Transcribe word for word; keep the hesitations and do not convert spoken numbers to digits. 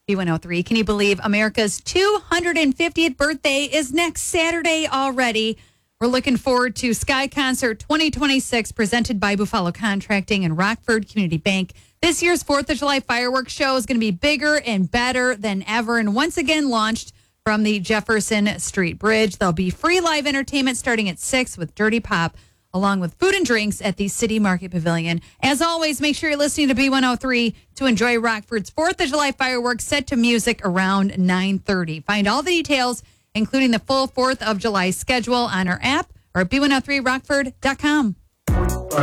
B one oh three. Can you believe America's two hundred fiftieth birthday is next Saturday already? We're looking forward to Sky Concert twenty twenty-six presented by Buffalo Contracting and Rockford Community Bank. This year's fourth of July fireworks show is going to be bigger and better than ever, and once again launched from the Jefferson Street Bridge. There'll be free live entertainment starting at six with Dirty Pop, along with food and drinks at the City Market Pavilion. As always, make sure you're listening to B one oh three to enjoy Rockford's fourth of July fireworks set to music around nine thirty. Find all the details, including the full fourth of July schedule, on our app or at B one oh three rockford dot com.